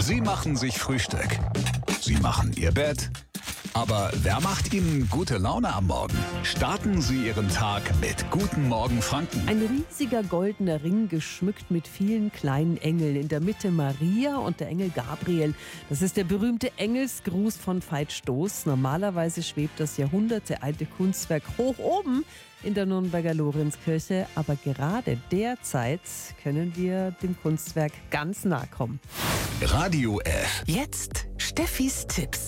Sie machen sich Frühstück. Sie machen Ihr Bett. Aber wer macht Ihnen gute Laune am Morgen? Starten Sie Ihren Tag mit Guten Morgen Franken. Ein riesiger goldener Ring, geschmückt mit vielen kleinen Engeln. In der Mitte Maria und der Engel Gabriel. Das ist der berühmte Engelsgruß von Veit Stoß. Normalerweise schwebt das jahrhundertealte Kunstwerk hoch oben in der Nürnberger Lorenzkirche. Aber gerade derzeit können wir dem Kunstwerk ganz nahe kommen. Radio F. Jetzt Steffis Tipps.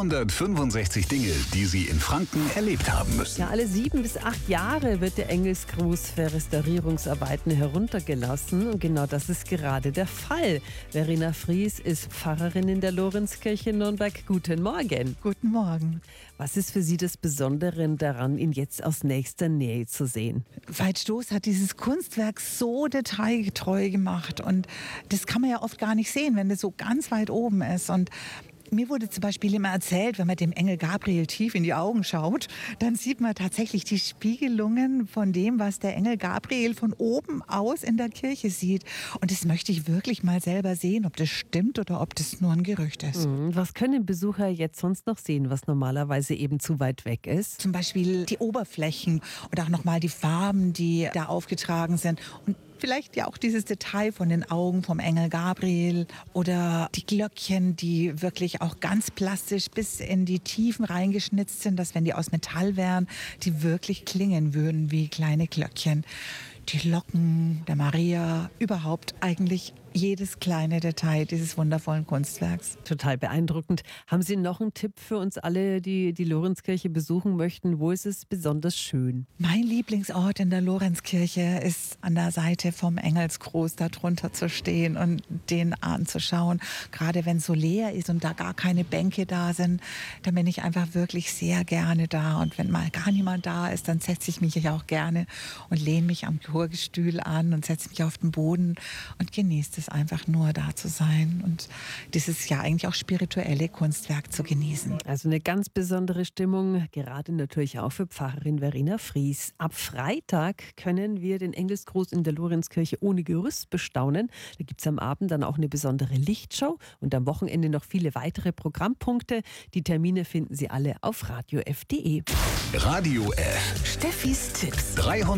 365 Dinge, die Sie in Franken erlebt haben müssen. Ja, alle 7 bis 8 Jahre wird der Engelsgruß für Restaurierungsarbeiten heruntergelassen. Und genau das ist gerade der Fall. Verena Fries ist Pfarrerin in der Lorenzkirche in Nürnberg. Guten Morgen. Guten Morgen. Was ist für Sie das Besondere daran, ihn jetzt aus nächster Nähe zu sehen? Veit Stoß hat dieses Kunstwerk so detailgetreu gemacht. Und das kann man ja oft gar nicht sehen, wenn das so ganz weit oben ist. Und mir wurde zum Beispiel immer erzählt, wenn man dem Engel Gabriel tief in die Augen schaut, dann sieht man tatsächlich die Spiegelungen von dem, was der Engel Gabriel von oben aus in der Kirche sieht. Und das möchte ich wirklich mal selber sehen, ob das stimmt oder ob das nur ein Gerücht ist. Was können Besucher jetzt sonst noch sehen, was normalerweise eben zu weit weg ist? Zum Beispiel die Oberflächen und auch nochmal die Farben, die da aufgetragen sind. Und vielleicht ja auch dieses Detail von den Augen vom Engel Gabriel oder die Glöckchen, die wirklich auch ganz plastisch bis in die Tiefen reingeschnitzt sind, dass wenn die aus Metall wären, die wirklich klingen würden wie kleine Glöckchen. Die Locken der Maria, überhaupt eigentlich jedes kleine Detail dieses wundervollen Kunstwerks. Total beeindruckend. Haben Sie noch einen Tipp für uns alle, die die Lorenzkirche besuchen möchten? Wo ist es besonders schön? Mein Lieblingsort in der Lorenzkirche ist an der Seite vom Engelsgruß, da drunter zu stehen und den anzuschauen. Gerade wenn es so leer ist und da gar keine Bänke da sind, dann bin ich einfach wirklich sehr gerne da. Und wenn mal gar niemand da ist, dann setze ich mich ja auch gerne und lehne mich am Chorgestühl an und setze mich auf den Boden und genieße es einfach nur, da zu sein und dieses ja eigentlich auch spirituelle Kunstwerk zu genießen. Also eine ganz besondere Stimmung, gerade natürlich auch für Pfarrerin Verena Fries. Ab Freitag können wir den Engelsgruß in der Lorenzkirche ohne Gerüst bestaunen. Da gibt es am Abend dann auch eine besondere Lichtshow und am Wochenende noch viele weitere Programmpunkte. Die Termine finden Sie alle auf radiof.de. Radio F. Steffis Tipps.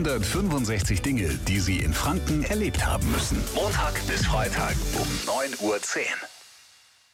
365 Dinge, die Sie in Franken erlebt haben müssen. Montag bis Freitag um 9:10 Uhr.